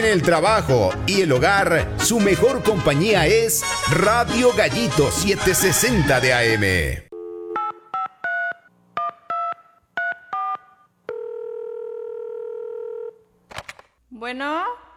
En el trabajo y el hogar, su mejor compañía es Radio Gallito 760 de AM. Bueno.